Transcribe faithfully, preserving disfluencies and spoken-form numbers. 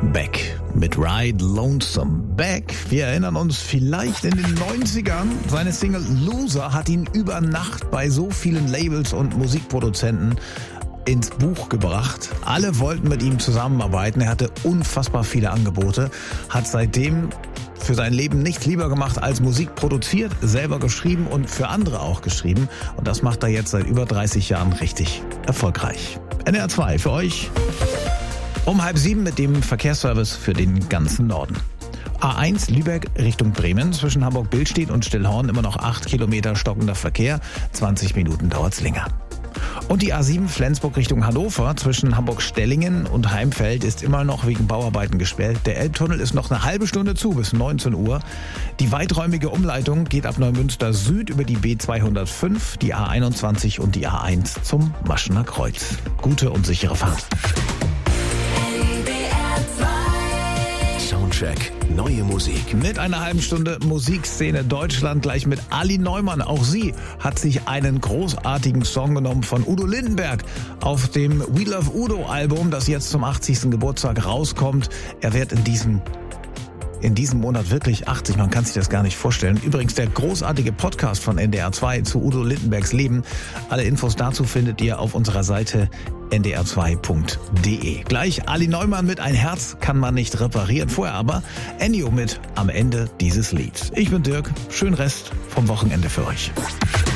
Beck mit Ride Lonesome. Beck, wir erinnern uns vielleicht in den neunzigern, seine Single Loser hat ihn über Nacht bei so vielen Labels und Musikproduzenten ins Buch gebracht. Alle wollten mit ihm zusammenarbeiten. Er hatte unfassbar viele Angebote, hat seitdem für sein Leben nichts lieber gemacht als Musik produziert, selber geschrieben und für andere auch geschrieben. Und das macht er jetzt seit über dreißig Jahren richtig erfolgreich. N D R zwei für euch um halb sieben mit dem Verkehrsservice für den ganzen Norden. A eins Lübeck Richtung Bremen, zwischen Hamburg-Billstedt und Stillhorn immer noch acht Kilometer stockender Verkehr, zwanzig Minuten dauert's länger. Und die A sieben Flensburg Richtung Hannover zwischen Hamburg-Stellingen und Heimfeld ist immer noch wegen Bauarbeiten gesperrt. Der Elbtunnel ist noch eine halbe Stunde zu bis neunzehn Uhr. Die weiträumige Umleitung geht ab Neumünster Süd über die B zweihundertfünf, die A einundzwanzig und die A eins zum Maschener Kreuz. Gute und sichere Fahrt. Soundcheck, neue Musik. Mit einer halben Stunde Musikszene Deutschland gleich mit Ali Neumann. Auch sie hat sich einen großartigen Song genommen von Udo Lindenberg auf dem We Love Udo Album, das jetzt zum achtzigsten Geburtstag rauskommt. Er wird in diesem in diesem Monat wirklich achtzig, man kann sich das gar nicht vorstellen. Übrigens der großartige Podcast von N D R zwei zu Udo Lindenbergs Leben. Alle Infos dazu findet ihr auf unserer Seite n d r zwei punkt d e. Gleich Ali Neumann mit Ein Herz kann man nicht reparieren. Vorher aber Ennio mit Am Ende dieses Lieds. Ich bin Dirk, schönen Rest vom Wochenende für euch.